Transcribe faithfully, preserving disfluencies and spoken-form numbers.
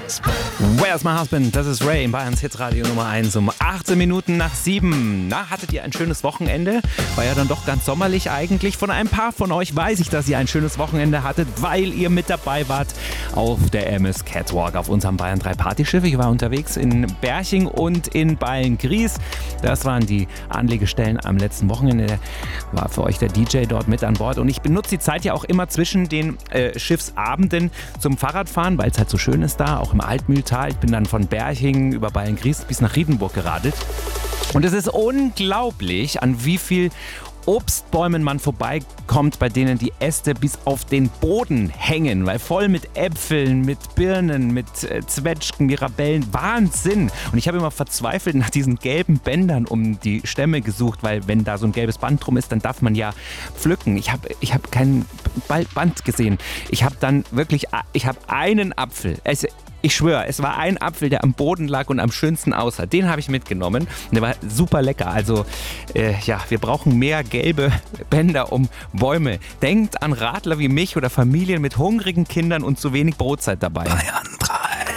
Where's My Husband? Das ist Ray in Bayerns Hitradio Nummer eins um achtzehn Minuten nach sieben. Na, hattet ihr ein schönes Wochenende? War ja dann doch ganz sommerlich eigentlich. Von ein paar von euch weiß ich, dass ihr ein schönes Wochenende hattet, weil ihr mit dabei wart auf der M S Catwalk auf unserem Bayern drei Partyschiff. Ich war unterwegs in Berching und in Beilngries. Das waren die Anlegestellen am letzten Wochenende. War für euch der D J dort mit an Bord. Und ich benutze die Zeit ja auch immer zwischen den äh, Schiffsabenden zum Fahrradfahren, weil es halt so schön ist da, auch im Altmühltal. Ich bin dann von Berching über Beilngries bis nach Riedenburg geradelt. Und es ist unglaublich, an wie viel Obstbäumen man vorbeikommt, bei denen die Äste bis auf den Boden hängen, weil voll mit Äpfeln, mit Birnen, mit äh, Zwetschgen, Mirabellen, Wahnsinn. Und ich habe immer verzweifelt nach diesen gelben Bändern um die Stämme gesucht, weil wenn da so ein gelbes Band drum ist, dann darf man ja pflücken. Ich habe ich hab kein Band gesehen. Ich habe dann wirklich, ich habe einen Apfel. Es, Ich schwöre, es war ein Apfel, der am Boden lag und am schönsten aussah. Den habe ich mitgenommen. Der war super lecker. Also äh, ja, wir brauchen mehr gelbe Bänder um Bäume. Denkt an Radler wie mich oder Familien mit hungrigen Kindern und zu wenig Brotzeit dabei. Bayern